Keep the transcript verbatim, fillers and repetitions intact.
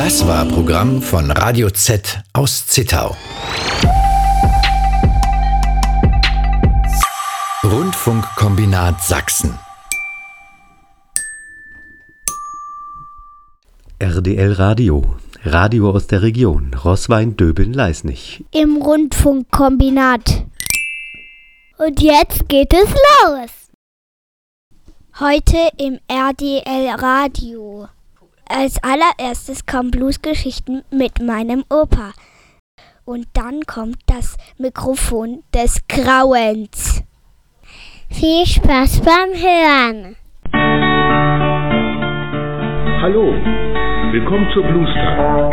Das war Programm von Radio Z aus Zittau. Rundfunkkombinat Sachsen. R D L Radio. Radio aus der Region. Roßwein-Döbeln-Leisnig. Im Rundfunkkombinat. Und jetzt geht es los. Heute im R D L Radio. Als allererstes kommen Bluesgeschichten mit meinem Opa. Und dann kommt das Mikrofon des Grauens. Viel Spaß beim Hören. Hallo, willkommen zur Blues Time.